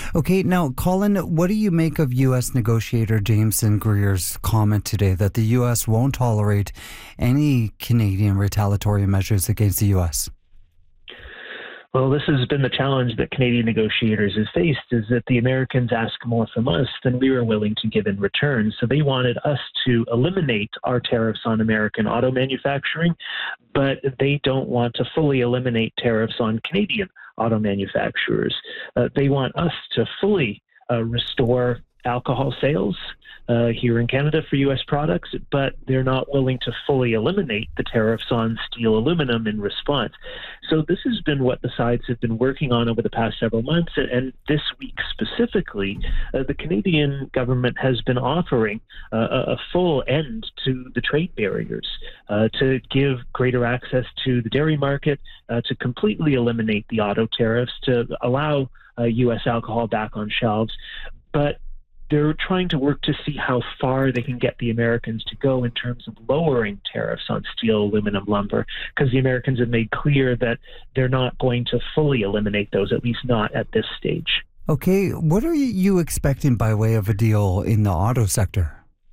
Okay, now, Colin, what do you make of U.S. negotiator Jameson Greer's comment today that the U.S. won't tolerate any Canadian retaliatory measures against the U.S.? Well, this has been the challenge that Canadian negotiators have faced, is that the Americans ask more from us than we were willing to give in return. So they wanted us to eliminate our tariffs on American auto manufacturing, but they don't want to fully eliminate tariffs on Canadian auto manufacturers. They want us to fully restore alcohol sales here in Canada for U.S. products, but they're not willing to fully eliminate the tariffs on steel aluminum in response. So this has been what the sides have been working on over the past several months. And this week specifically, the Canadian government has been offering a full end to the trade barriers, to give greater access to the dairy market, to completely eliminate the auto tariffs, to allow U.S. alcohol back on shelves. But they're trying to work to see how far they can get the Americans to go in terms of lowering tariffs on steel, aluminum, lumber, because the Americans have made clear that they're not going to fully eliminate those, at least not at this stage. Okay, what are you expecting by way of a deal in the auto sector?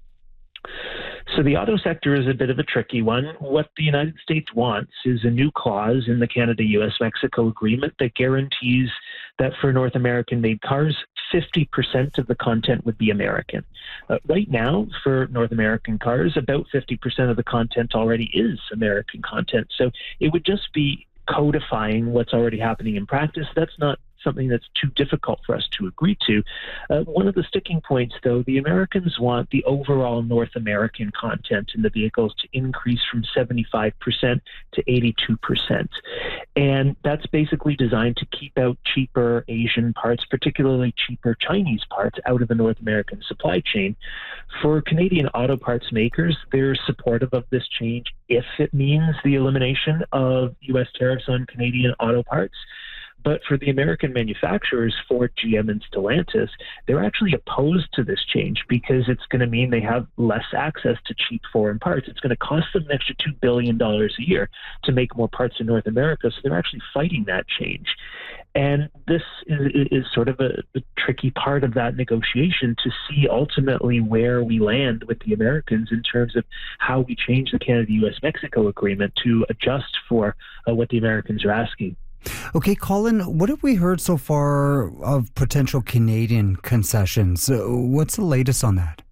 So the auto sector is a bit of a tricky one. What the United States wants is a new clause in the Canada-US-Mexico agreement that guarantees that for North American-made cars, 50% of the content would be American. Right now, for North American cars, about 50% of the content already is American content. So it would just be codifying what's already happening in practice. That's not something that's too difficult for us to agree to. One of the sticking points, though, the Americans want the overall North American content in the vehicles to increase from 75% to 82%. And that's basically designed to keep out cheaper Asian parts, particularly cheaper Chinese parts, out of the North American supply chain. For Canadian auto parts makers, they're supportive of this change if it means the elimination of U.S. tariffs on Canadian auto parts. But for the American manufacturers, Ford, GM, and Stellantis, they're actually opposed to this change because it's going to mean they have less access to cheap foreign parts. It's going to cost them an extra $2 billion a year to make more parts in North America. So they're actually fighting that change. And this is sort of a tricky part of that negotiation to see ultimately where we land with the Americans in terms of how we change the Canada-US-Mexico agreement to adjust for what the Americans are asking. Okay, Colin, what have we heard so far of potential Canadian concessions? What's the latest on that?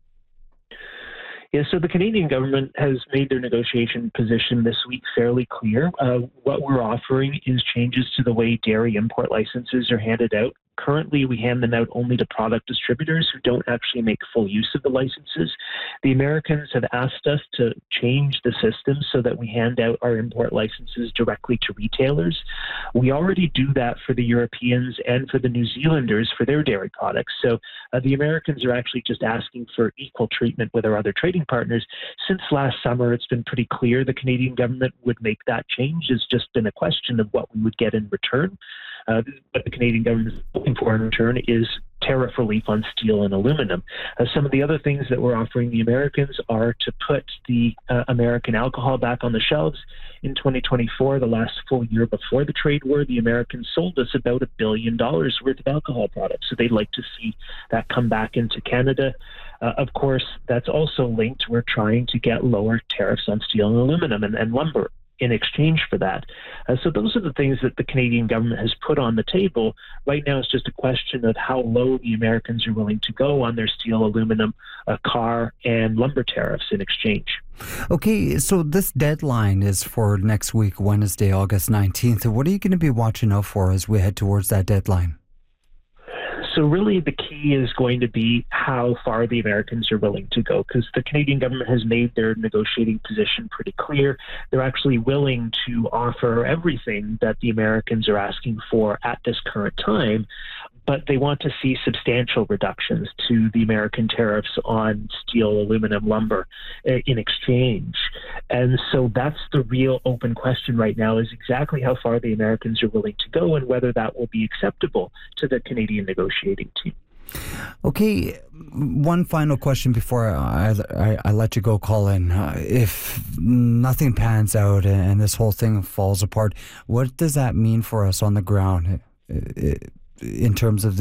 Yeah, so the Canadian government has made their negotiation position this week fairly clear. What we're offering is changes to the way dairy import licenses are handed out. Currently, we hand them out only to product distributors who don't actually make full use of the licenses. The Americans have asked us to change the system so that we hand out our import licenses directly to retailers. We already do that for the Europeans and for the New Zealanders for their dairy products. So the Americans are actually just asking for equal treatment with our other trading partners. Since last summer, it's been pretty clear the Canadian government would make that change. It's just been a question of what we would get in return. What the Canadian government is looking for in return is tariff relief on steel and aluminum. Some of the other things that we're offering the Americans are to put the American alcohol back on the shelves. In 2024, the last full year before the trade war, the Americans sold us about $1 billion worth of alcohol products. So they'd like to see that come back into Canada. Of course, that's also linked. We're trying to get lower tariffs on steel and aluminum and lumber in exchange for that. So those are the things that the Canadian government has put on the table. Right now, it's just a question of how low the Americans are willing to go on their steel, aluminum, car, and lumber tariffs in exchange. Okay, so this deadline is for next week, Wednesday, August 19th. What are you going to be watching out for as we head towards that deadline? So really the key is going to be how far the Americans are willing to go, because the Canadian government has made their negotiating position pretty clear. They're actually willing to offer everything that the Americans are asking for at this current time, but they want to see substantial reductions to the American tariffs on steel, aluminum, lumber in exchange. And so that's the real open question right now, is exactly how far the Americans are willing to go and whether that will be acceptable to the Canadian negotiating team. Okay, one final question before I let you go, Colin. If nothing pans out and this whole thing falls apart, what does that mean for us on the ground in terms of